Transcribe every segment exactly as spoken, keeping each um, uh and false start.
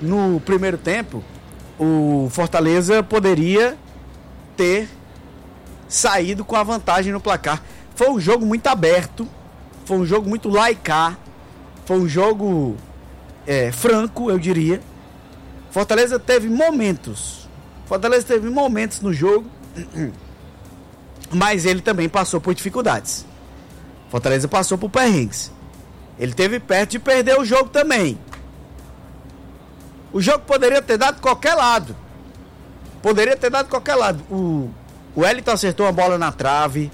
no primeiro tempo, o Fortaleza poderia ter saído com a vantagem no placar. Foi um jogo muito aberto, foi um jogo muito laicar, foi um jogo é, franco, eu diria. Fortaleza teve momentos, Fortaleza teve momentos no jogo, mas ele também passou por dificuldades. Fortaleza passou por perrengues. Ele teve perto de perder o jogo também. O jogo poderia ter dado qualquer lado. Poderia ter dado qualquer lado. O, o Wellington acertou a bola na trave.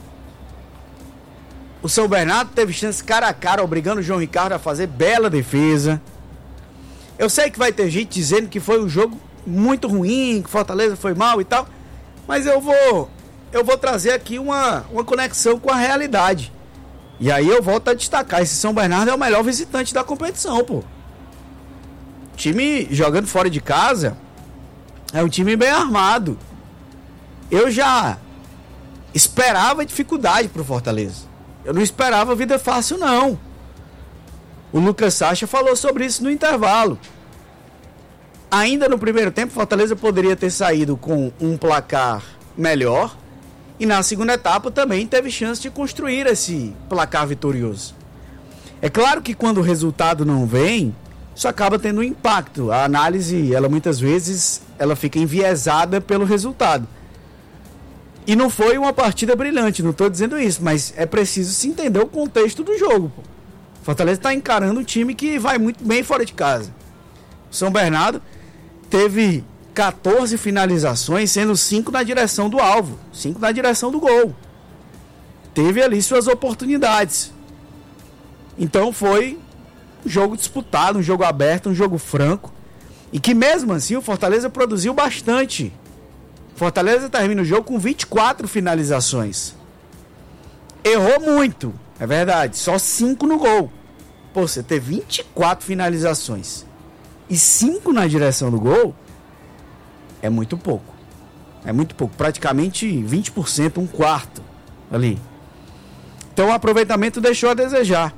O São Bernardo teve chance cara a cara, obrigando o João Ricardo a fazer bela defesa. Eu sei que vai ter gente dizendo que foi um jogo muito ruim, que Fortaleza foi mal e tal. Mas eu vou, eu vou trazer aqui uma, uma conexão com a realidade. E aí eu volto a destacar, esse São Bernardo é o melhor visitante da competição, pô. Time jogando fora de casa é um time bem armado. Eu já esperava dificuldade pro Fortaleza. Eu não esperava vida fácil, não. O Lucas Sacha falou sobre isso no intervalo. Ainda no primeiro tempo, Fortaleza poderia ter saído com um placar melhor. E na segunda etapa também teve chance de construir esse placar vitorioso. É claro que quando o resultado não vem, isso acaba tendo um impacto. A análise, ela muitas vezes, ela fica enviesada pelo resultado. E não foi uma partida brilhante, não estou dizendo isso, mas é preciso se entender o contexto do jogo. Pô. Fortaleza está encarando um time que vai muito bem fora de casa. O São Bernardo teve catorze finalizações, sendo cinco na direção do alvo, cinco na direção do gol. Teve ali suas oportunidades. Então foi um jogo disputado, um jogo aberto, um jogo franco. E que mesmo assim o Fortaleza produziu bastante. Fortaleza termina o jogo com vinte e quatro finalizações. Errou muito, é verdade, só cinco no gol. Pô, você ter vinte e quatro finalizações e cinco na direção do gol é muito pouco. É muito pouco, praticamente vinte por cento, um quarto ali. Então o aproveitamento deixou a desejar.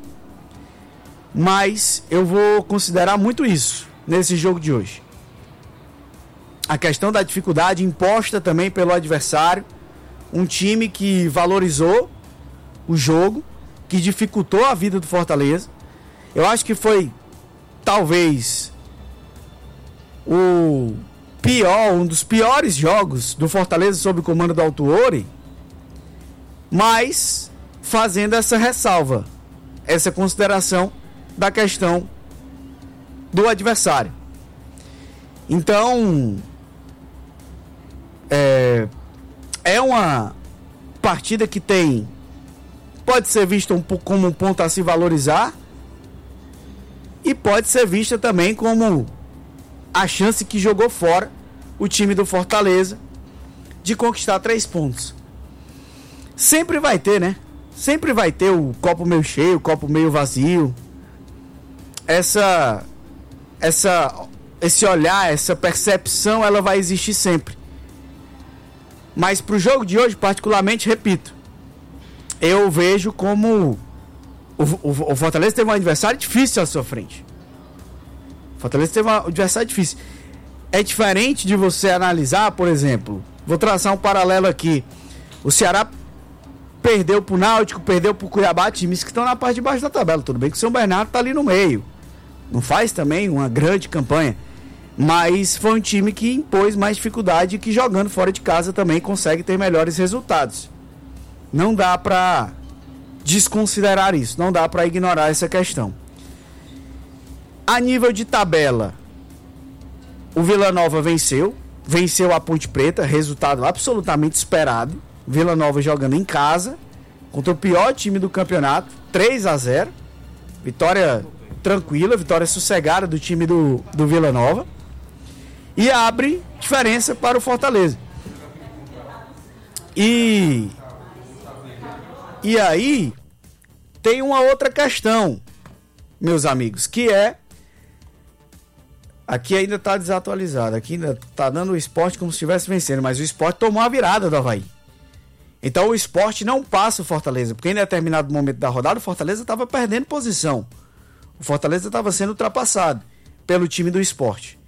Mas eu vou considerar muito isso nesse jogo de hoje. A questão da dificuldade imposta também pelo adversário. Um time que valorizou o jogo, que dificultou a vida do Fortaleza. Eu acho que foi talvez o pior, um dos piores jogos do Fortaleza sob o comando do Autuori, mas fazendo essa ressalva, essa consideração da questão do adversário. Então é, é uma partida que tem, pode ser vista um pouco como um ponto a se valorizar e pode ser vista também como a chance que jogou fora o time do Fortaleza de conquistar três pontos. Sempre vai ter, né? Sempre vai ter o copo meio cheio, o copo meio vazio. Essa, essa, esse olhar, essa percepção, ela vai existir sempre. Mas pro jogo de hoje, particularmente, repito, eu vejo como o, o, o Fortaleza teve um adversário difícil à sua frente. Fortaleza teve um adversário difícil. É diferente de você analisar, por exemplo, vou traçar um paralelo aqui. O Ceará perdeu pro Náutico, perdeu pro Cuiabá, times que estão na parte de baixo da tabela. Tudo bem que o São Bernardo tá ali no meio. Não faz também uma grande campanha. Mas foi um time que impôs mais dificuldade e que jogando fora de casa também consegue ter melhores resultados. Não dá pra desconsiderar isso, não dá pra ignorar essa questão. A nível de tabela, o Vila Nova venceu, venceu a Ponte Preta, resultado absolutamente esperado. Vila Nova jogando em casa, contra o pior time do campeonato, três a zero. Vitória tranquila, vitória sossegada do time do, do Vila Nova. E abre diferença para o Fortaleza. E, e aí, tem uma outra questão, meus amigos, que é... Aqui ainda está desatualizado, aqui ainda está dando o Sport como se estivesse vencendo, mas o Sport tomou a virada do Avaí. Então o Sport não passa o Fortaleza, porque em determinado momento da rodada o Fortaleza estava perdendo posição. O Fortaleza estava sendo ultrapassado pelo time do Sport.